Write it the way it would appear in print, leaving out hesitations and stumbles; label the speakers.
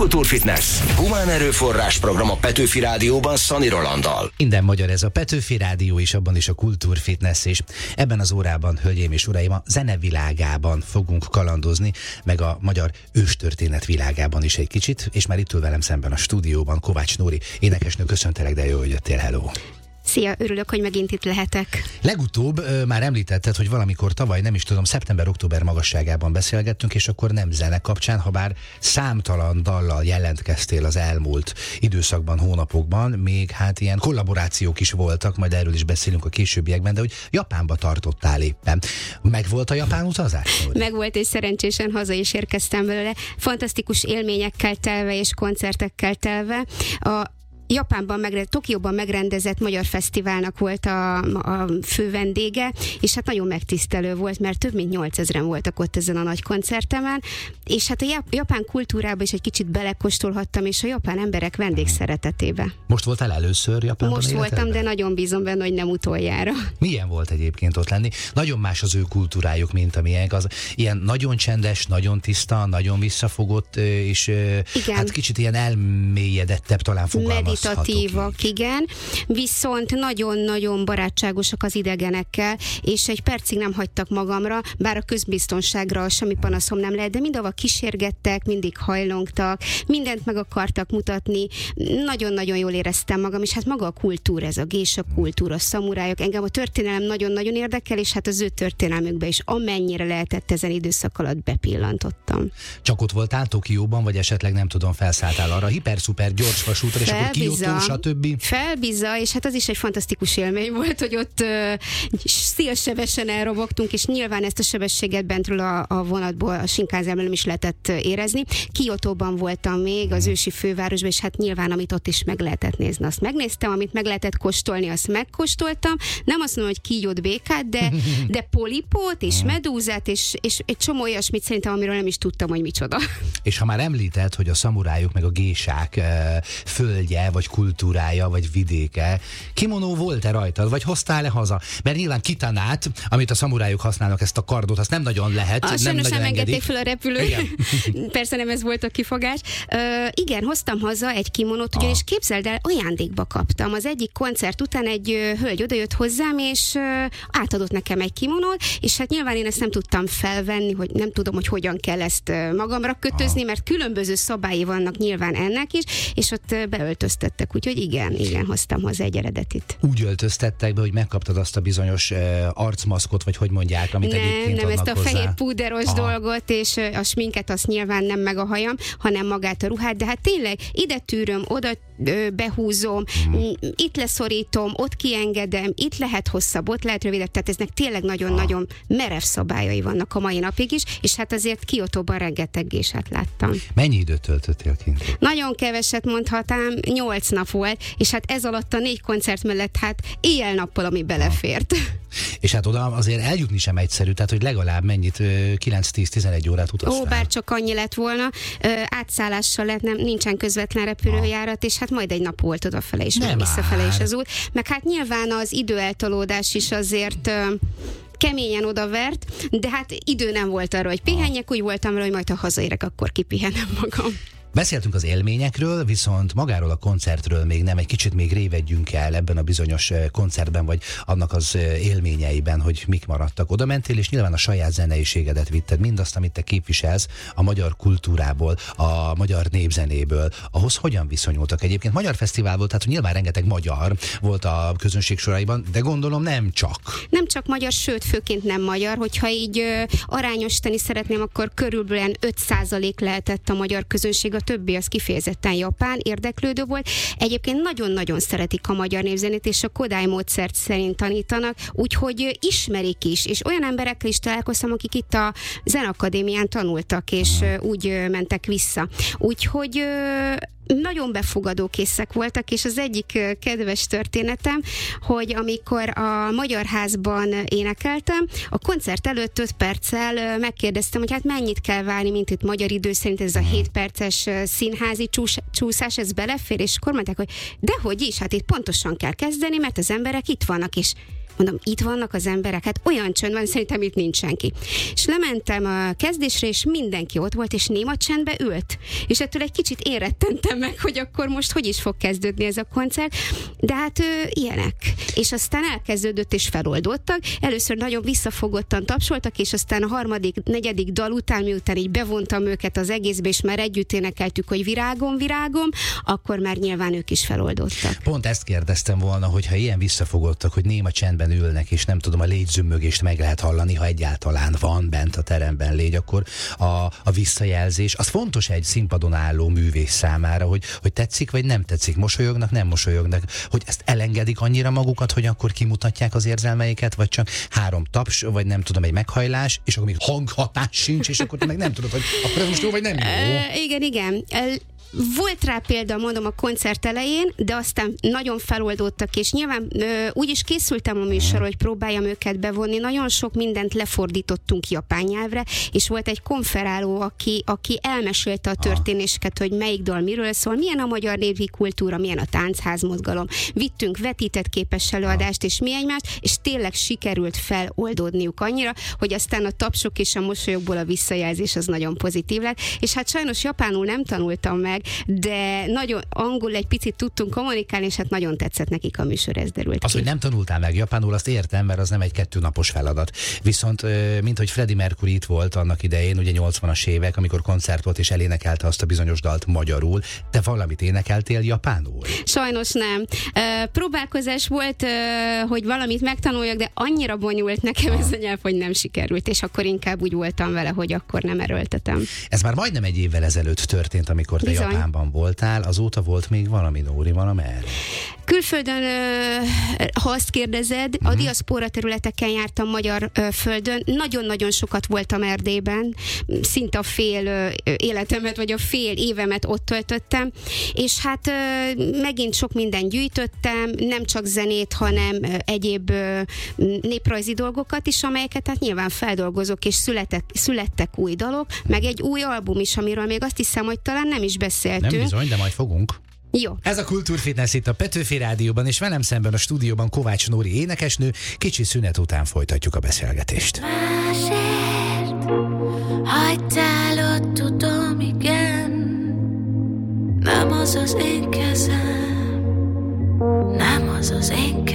Speaker 1: Kultúrfitness. Humán erőforrás program a Petőfi Rádióban Szani Rolanddal.
Speaker 2: Minden magyar ez a Petőfi Rádió, és abban is a Kultúrfitness is. Ebben az órában, hölgyeim és uraim, a zene világában fogunk kalandozni, meg a magyar őstörténet világában is egy kicsit, és már itt ül velem szemben a stúdióban Kovács Nóri, énekesnő, köszöntelek, de jó, hogy jöttél, hello!
Speaker 3: Szia, örülök, hogy megint itt lehetek.
Speaker 2: Legutóbb már említetted, hogy valamikor tavaly, nem is tudom, szeptember-október magasságában beszélgettünk, és akkor nem zene kapcsán, ha bár számtalan dallal jelentkeztél az elmúlt időszakban, hónapokban, még hát ilyen kollaborációk is voltak, majd erről is beszélünk a későbbiekben, de hogy Japánba tartottál éppen. Megvolt a japán utazás?
Speaker 3: Megvolt, és szerencsésen haza is érkeztem belőle. Fantasztikus élményekkel telve és koncertekkel telve. Tokióban megrendezett magyar fesztiválnak volt a fő vendége, és hát nagyon megtisztelő volt, mert több mint 8000-en voltak ott ezen a nagy koncertemen, és hát a japán kultúrába is egy kicsit belekóstolhattam, és a japán emberek vendégszeretetébe.
Speaker 2: Most voltál először Japánban?
Speaker 3: Most voltam, de nagyon bízom benne, hogy nem utoljára. Milyen
Speaker 2: volt egyébként ott lenni? Nagyon más az ő kultúrájuk, mint amilyenek. Az ilyen nagyon csendes, nagyon tiszta, nagyon visszafogott, és hát kicsit ilyen elmélyedettebb talán fogalmazhatok.
Speaker 3: Meditatívak, igen, viszont nagyon-nagyon barátságosak az idegenekkel, és egy percig nem hagytak magamra, bár a közbiztonságra semmi panaszom nem lehet, de mindenhova kísérgettek, mindig hajlongtak, mindent meg akartak mutatni, nagyon-nagyon jól éreztem magam, és hát maga a kultúra, ez a gésa kultúra, a szamurájok, engem a történelem nagyon-nagyon érdekel, és hát az ő történelmükbe is amennyire lehetett ezen időszak alatt bepillantottam.
Speaker 2: Csak ott voltál Tokióban, vagy esetleg nem tudom, felszálltál arra a hiper-szuper gyors vasútra, és akkor
Speaker 3: Felbizza, és hát az is egy fantasztikus élmény volt, hogy ott szélsebesen elrobogtunk, és nyilván ezt a sebességet bentről a vonatból, a Shinkansenből nem is lehetett érezni. Kiotóban voltam még, az ősi fővárosban, és hát nyilván, amit ott is meg lehetett nézni, azt megnéztem, amit meg lehetett kóstolni, azt megkóstoltam. Nem azt mondom, hogy kígyót, békát, de polipót, és medúzát, és egy csomó olyasmit szerintem, amiről nem is tudtam, hogy micsoda.
Speaker 2: És ha már említed, hogy a szamurájuk meg a gésák földje, vagy kultúrája, vagy vidéke. Kimonó volt-e rajtad, vagy hoztál-e haza? Mert nyilván kitanát, amit a szamurájuk használnak, ezt a kardot, azt nem nagyon lehet.
Speaker 3: Sajnos nem engedték fel a repülőt. Persze nem ez volt a kifogás. Igen, hoztam haza egy kimonót, ugyanis képzeld el, ajándékba kaptam. Az egyik koncert után egy hölgy odajött hozzám, és átadott nekem egy kimonót, és hát nyilván én ezt nem tudtam felvenni, hogy nem tudom, hogy hogyan kell ezt magamra kötözni, mert különböző szabályi vannak nyilván ennek is, és ott beöltöztettek, úgyhogy igen, hoztam hozzá egy eredetit.
Speaker 2: Úgy öltöztettek be, hogy megkaptad azt a bizonyos arcmaszkot, vagy hogy mondják, amit egyébként
Speaker 3: nem,
Speaker 2: adnak
Speaker 3: ezt a
Speaker 2: hozzá.
Speaker 3: fehér púderos dolgot, és a sminket azt nyilván nem meg a hajam, hanem magát a ruhát, de hát tényleg ide tűröm, oda behúzom, itt leszorítom, ott kiengedem, itt lehet hosszabb, ott lehet rövidebb, tehát eznek tényleg nagyon-nagyon merev szabályai vannak a mai napig is, és hát azért Kiotóban rengeteg gésát láttam.
Speaker 2: Mennyi időt töltöttél kint?
Speaker 3: Nagyon keveset mondhatám, 8 nap volt, és hát ez alatt a 4 koncert mellett hát éjjel-nappal, ami belefért.
Speaker 2: És hát oda azért eljutni sem egyszerű, tehát hogy legalább mennyit, 9-10-11 órát utaztál.
Speaker 3: Bár csak annyi lett volna, átszállással lett, nincsen közvetlen repülőjárat, és hát majd egy nap volt odafele is, meg visszafele is az út. Meg hát nyilván az időeltolódás is azért keményen odavert, de hát idő nem volt arra, hogy pihenjek, úgy voltam rá, hogy majd ha hazaérek, akkor kipihenem magam.
Speaker 2: Beszéltünk az élményekről, viszont magáról a koncertről még nem, egy kicsit még révedjünk el ebben a bizonyos koncertben, vagy annak az élményeiben, hogy mik maradtak. Oda mentél, és nyilván a saját zeneiségedet vitted, mindazt, amit te képviselsz a magyar kultúrából, a magyar népzenéből. Ahhoz hogyan viszonyultak egyébként? Magyar fesztivál volt, tehát nyilván rengeteg magyar volt a közönség soraiban, de gondolom nem csak.
Speaker 3: Nem csak magyar, sőt, főként nem magyar. Hogyha így arányosítani szeretném, akkor körülbelül 5% lehetett a magyar közönség, a többi az kifejezetten japán érdeklődő volt. Egyébként nagyon-nagyon szeretik a magyar népzenét, és a Kodály módszert szerint tanítanak, úgyhogy ismerik is, és olyan emberekkel is találkoztam, akik itt a Zeneakadémián tanultak, és úgy mentek vissza. Úgyhogy nagyon befogadókészek voltak, és az egyik kedves történetem, hogy amikor a Magyar Házban énekeltem, a koncert előtt 5 perccel megkérdeztem, hogy hát mennyit kell várni, mint itt magyar idő szerint ez a 7 perces színházi csúszás, ez belefér, és akkor mondták, hogy dehogy is, hát itt pontosan kell kezdeni, mert az emberek itt vannak, és mondom, itt vannak az emberek, hát olyan csönd van, szerintem itt nincs senki. És lementem a kezdésre, és mindenki ott volt, és néma csendbe ült. És ettől egy kicsit én rettentem meg, hogy akkor most hogy is fog kezdődni ez a koncert, de hát ilyenek. És aztán elkezdődött, és feloldottak. Először nagyon visszafogottan tapsoltak, és aztán a harmadik, negyedik dal után, miután így bevontam őket az egészbe, és már együtt énekeltük, hogy virágom, virágom, akkor már nyilván ők is feloldottak. Pont
Speaker 2: ezt kérdeztem volna, hogy ha ilyen visszafogottak, hogy néma csendben ülnek, és nem tudom, a légyzümmögést meg lehet hallani, ha egyáltalán van bent a teremben légy, akkor a visszajelzés, az fontos egy színpadon álló művész számára, hogy tetszik, vagy nem tetszik, mosolyognak, nem mosolyognak, hogy ezt elengedik annyira magukat, hogy akkor kimutatják az érzelmeiket, vagy csak 3 taps, vagy nem tudom, egy meghajlás, és akkor még hanghatás sincs, és akkor te meg nem tudod, hogy akkor ez most jó, vagy nem jó.
Speaker 3: Igen. Volt rá példa, mondom, a koncert elején, de aztán nagyon feloldódtak, és nyilván úgy is készültem a műsorra, hogy próbáljam őket bevonni. Nagyon sok mindent lefordítottunk japán nyelvre, és volt egy konferáló, aki elmesélte a történéseket, hogy melyik dal miről szól, milyen a magyar népi kultúra, milyen a táncházmozgalom. Vittünk vetített képes előadást, és mi egymást, és tényleg sikerült feloldódniuk annyira, hogy aztán a tapsok és a mosolyokból a visszajelzés az nagyon pozitív lett. És hát sajnos japánul nem tanultam meg, de nagyon angol egy picit tudtunk kommunikálni, és hát nagyon tetszett nekik a műsor, ez derült
Speaker 2: Az, hogy nem tanultál meg japánul, azt értem, mert az nem egy 2 napos feladat. Viszont, mint hogy Freddie Mercury itt volt annak idején, ugye 80-as évek, amikor koncert volt, és elénekelte azt a bizonyos dalt magyarul, te valamit énekeltél japánul?
Speaker 3: Sajnos nem. Próbálkozás volt, hogy valamit megtanuljak, de annyira bonyolult nekem ez a nyelv, hogy nem sikerült, és akkor inkább úgy voltam vele, hogy akkor nem erőltetem.
Speaker 2: Ez már majdnem egy évvel ezelőtt történt, amikor te Japánban voltál, azóta volt még valami, Nóri, valamerre?
Speaker 3: Külföldön, ha azt kérdezed, a diaszpóra területeken jártam magyar földön, nagyon-nagyon sokat voltam Erdélyben, szinte a fél életemet, vagy a fél évemet ott töltöttem, és hát megint sok mindent gyűjtöttem, nem csak zenét, hanem egyéb néprajzi dolgokat is, amelyeket hát nyilván feldolgozok, és születtek új dalok, meg egy új album is, amiről még azt hiszem, hogy talán nem is beszéltünk.
Speaker 2: Nem bizony, de majd fogunk.
Speaker 3: Jó.
Speaker 2: Ez a Kultúrfitness itt a Petőfi Rádióban, és velem szemben a stúdióban Kovács Nóri énekesnő. Kicsi szünet után folytatjuk a beszélgetést.
Speaker 4: Másért hagytál ott, tudom, igen. Nem az az én kezem, nem az az én kezem.